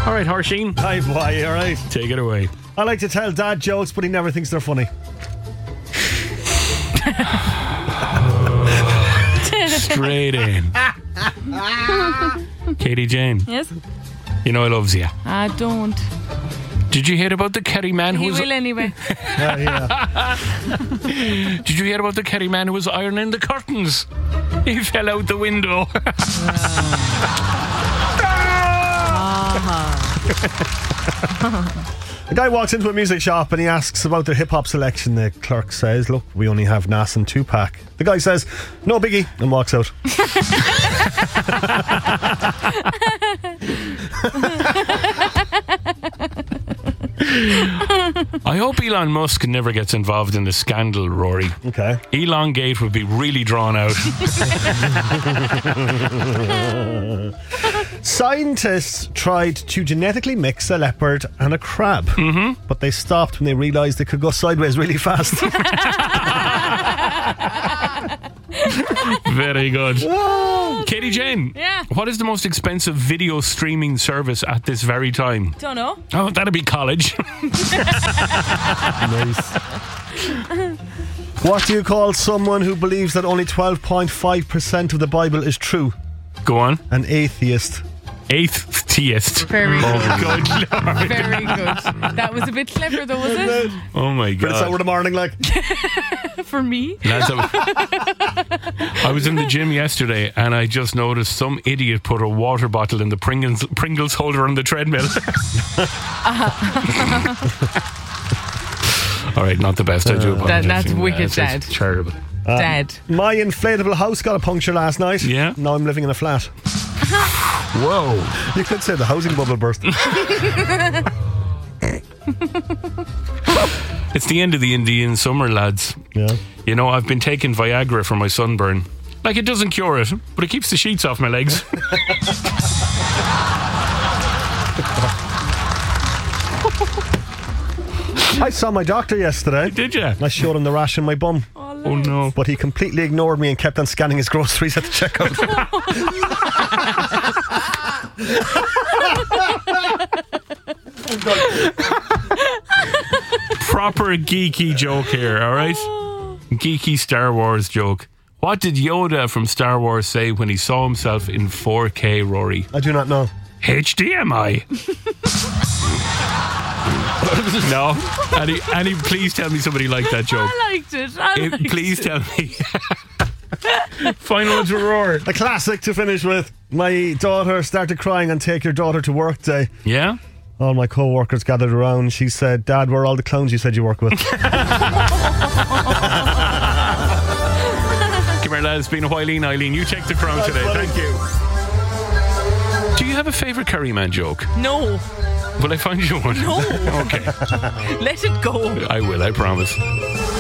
All right, Harsheen. Hi, boy, all right. Take it away. I like to tell dad jokes, but he never thinks they're funny. Straight in. Katie Jane. Yes? You know I loves you. I don't. Did you hear about the Kerry man who He was... will anyway. Yeah. Did you hear about the Kerry man who was ironing the curtains? He fell out the window. A guy walks into a music shop and he asks about their hip-hop selection. The clerk says, look, we only have Nas and Tupac. The guy says, no biggie, and walks out. I hope Elon Musk never gets involved in the scandal, Rory. Okay. Elongate would be really drawn out. Scientists tried to genetically mix a leopard and a crab, but they stopped when they realised it could go sideways really fast. Very good. Katie Jane. Yeah. What is the most expensive video streaming service at this very time? Don't know. Oh, that'd be college. Nice. What do you call someone who believes that only 12.5% of the Bible is true? Go on. An atheist. Eighth theist. Very good. Good Lord. Very good. That was a bit clever though, was it? Oh my But it's God. over the morning, like. For me? Lads, I was in the gym yesterday and I just noticed some idiot put a water bottle in the Pringles holder on the treadmill. All right, not the best. I do apologize. That's wicked, it's Dad. terrible. Dad. My inflatable house got a puncture last night. Yeah? Now I'm living in a flat. Whoa. You could say the housing bubble burst. It's the end of the Indian summer, lads. Yeah. You know, I've been taking Viagra for my sunburn. Like, it doesn't cure it, but it keeps the sheets off my legs. I saw my doctor yesterday. Did you? I showed him the rash in my bum. Oh no. But he completely ignored me and kept on scanning his groceries at the checkout. Proper geeky joke here, alright? Geeky Star Wars joke. What did Yoda from Star Wars say when he saw himself in 4K, Rory? I do not know. HDMI. No? Annie, please tell me somebody liked that joke. I liked it. Please tell me. Final roar. A classic to finish with. My daughter started crying on Take Your Daughter to Work Day. Yeah? All my co-workers gathered around. She said, Dad, where are all the clowns you said you work with? Come here, lads. It's been a while, Eileen. You take the crown today. funny. Thank you. Do you have a favourite Curry Man joke? No. Will I find you one? No. Okay. Let it go. I will, I promise.